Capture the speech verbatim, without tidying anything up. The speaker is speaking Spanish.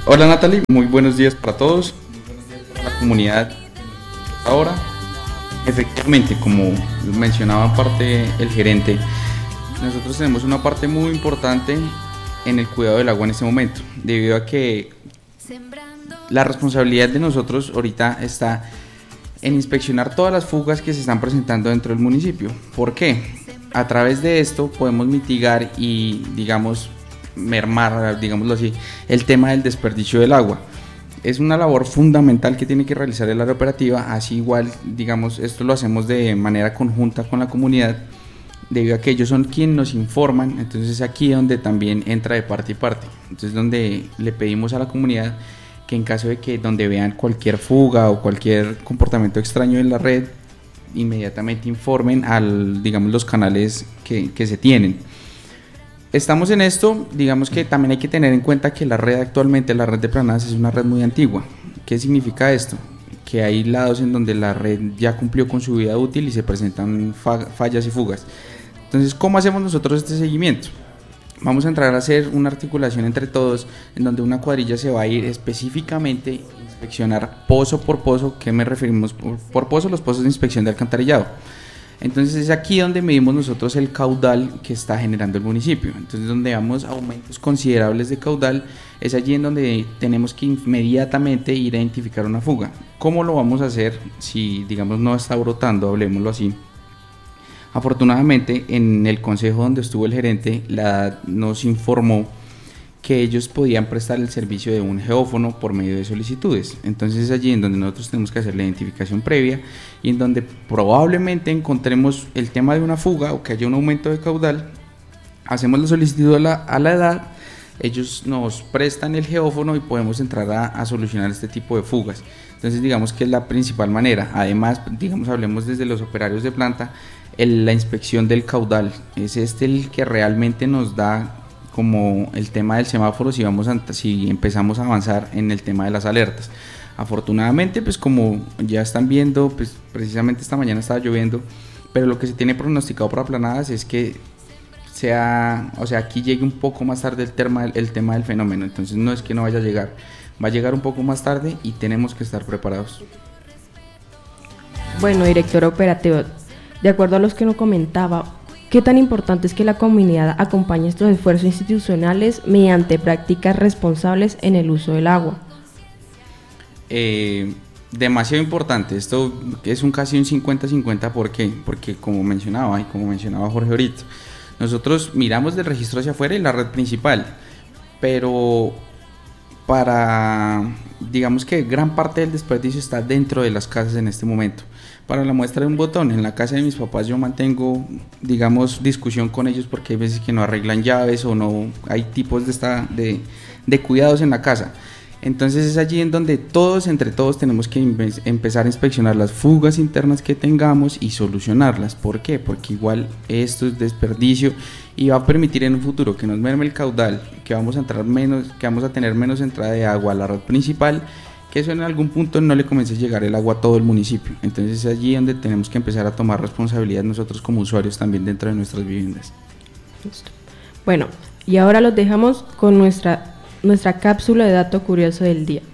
Hola Natalie, muy buenos días para todos, muy buenos días para la comunidad ahora. Efectivamente, como mencionaba parte el gerente, nosotros tenemos una parte muy importante en el cuidado del agua en este momento, debido a que la responsabilidad de nosotros ahorita está en inspeccionar todas las fugas que se están presentando dentro del municipio. ¿Por qué? A través de esto podemos mitigar y, digamos, mermar, digámoslo así, el tema del desperdicio del agua. Es una labor fundamental que tiene que realizar el área operativa, así igual, digamos, esto lo hacemos de manera conjunta con la comunidad, debido a que ellos son quienes nos informan. Entonces es aquí donde también entra de parte y parte. Entonces donde le pedimos a la comunidad que en caso de que donde vean cualquier fuga o cualquier comportamiento extraño en la red, inmediatamente informen al, digamos, los canales que, que se tienen. Estamos en esto, digamos que también hay que tener en cuenta que la red actualmente, la red de planadas, es una red muy antigua. ¿Qué significa esto? Que hay lados en donde la red ya cumplió con su vida útil y se presentan fallas y fugas. Entonces, ¿cómo hacemos nosotros este seguimiento? Vamos a entrar a hacer una articulación entre todos, en donde una cuadrilla se va a ir específicamente a inspeccionar pozo por pozo. ¿Qué me referimos por, por pozo? Los pozos de inspección de alcantarillado. Entonces es aquí donde medimos nosotros el caudal que está generando el municipio. Entonces donde vemos aumentos considerables de caudal, es allí en donde tenemos que inmediatamente ir a identificar una fuga. ¿Cómo lo vamos a hacer si, digamos, no está brotando? Hablemoslo así. Afortunadamente, en el consejo donde estuvo el gerente, la nos informó que ellos podían prestar el servicio de un geófono por medio de solicitudes. Entonces es allí en donde nosotros tenemos que hacer la identificación previa y en donde probablemente encontremos el tema de una fuga o que haya un aumento de caudal. Hacemos la solicitud a la, a la edad, ellos nos prestan el geófono y podemos entrar a, a solucionar este tipo de fugas. Entonces digamos que es la principal manera. Además, digamos, hablemos desde los operarios de planta, el, la inspección del caudal es este el que realmente nos da como el tema del semáforo si vamos a, si empezamos a avanzar en el tema de las alertas. Afortunadamente, pues como ya están viendo, pues precisamente esta mañana estaba lloviendo, pero lo que se tiene pronosticado para planadas es que sea, o sea, aquí llegue un poco más tarde el tema, el tema del fenómeno. Entonces no es que no vaya a llegar, va a llegar un poco más tarde y tenemos que estar preparados. Bueno, director operativo, de acuerdo a los que nos comentaba, ¿qué tan importante es que la comunidad acompañe estos esfuerzos institucionales mediante prácticas responsables en el uso del agua? Eh, demasiado importante. Esto es un casi un cincuenta cincuenta. ¿Por qué? Porque como mencionaba y como mencionaba Jorge ahorita, nosotros miramos del registro hacia afuera y la red principal, pero para, digamos que gran parte del desperdicio está dentro de las casas en este momento. Para la muestra de un botón, en la casa de mis papás yo mantengo, digamos, discusión con ellos porque hay veces que no arreglan llaves o no hay tipos de, esta, de, de cuidados en la casa. Entonces es allí en donde todos, entre todos, tenemos que empe- empezar a inspeccionar las fugas internas que tengamos y solucionarlas. ¿Por qué? Porque igual esto es desperdicio y va a permitir en un futuro que nos merme el caudal, que vamos a entrar menos, que vamos a tener menos entrada de agua a la red principal, que eso en algún punto no le comience a llegar el agua a todo el municipio. Entonces es allí donde tenemos que empezar a tomar responsabilidad nosotros como usuarios también dentro de nuestras viviendas. Bueno, y ahora los dejamos con nuestra, nuestra cápsula de dato curioso del día.